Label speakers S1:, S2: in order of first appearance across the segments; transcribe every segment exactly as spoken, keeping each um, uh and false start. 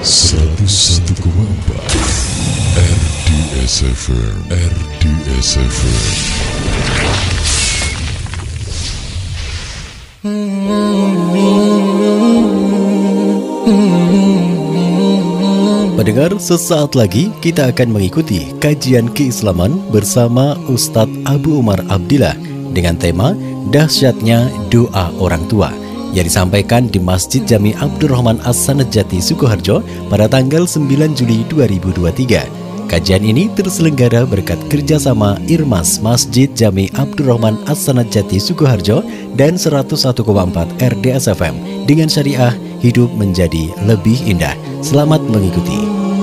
S1: seratus satu koma empat R D S F M, R D S F M.
S2: Pendengar, sesaat lagi kita akan mengikuti kajian keislaman bersama Ustadz Abu Umar Abdillah dengan tema Dahsyatnya Doa Orang Tua yang disampaikan di Masjid Jami Abdurrahman As-Sanad Jati, Sukoharjo pada tanggal sembilan Juli dua ribu dua puluh tiga. Kajian ini terselenggara berkat kerjasama Irmas Masjid Jami Abdurrahman As-Sanad Jati, Sukoharjo dan seratus satu koma empat R D S F M dengan syariah hidup menjadi lebih indah. Selamat mengikuti.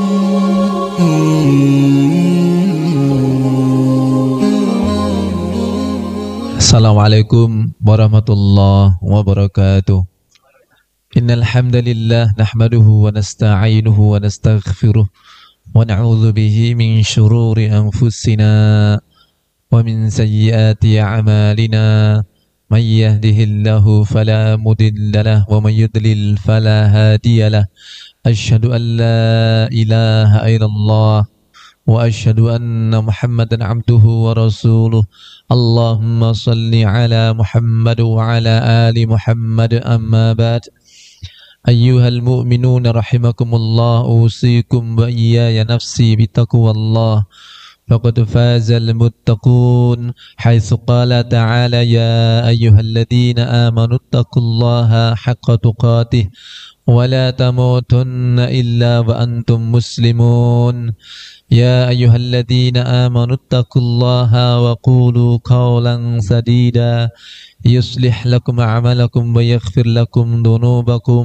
S3: Assalamualaikum warahmatullahi wabarakatuh. Innal hamdalillah nahmaduhu wa nasta'inuhu wa nastaghfiruh wa na'udzu bihi min shururi anfusina wa min sayyiati a'malina. May yahdihillahu fala mudilla lahu wa may yudlil fala hadiya lahu. Asyhadu an la ilaha illallah wa asyhadu anna Muhammadan abduhu wa rasuluh. Allahumma salli ala Muhammad wa ala ali Muhammad, amma ba'd. Ayyuhal mu'minuna rahimakumullah, usikum wa iyaya nafsi bitaqwallah. Faqad fazal muttaqun haitsu qala ta'ala ya ayyuhalladzina amanu taqullaha haqqa tuqatih wa la tamutunna illa wa antum muslimun. Ya ayyuhalladzina amanu taqullaha wa qulu qawlan sadida yuslih lakum a'malakum wa yaghfir lakum dhunubakum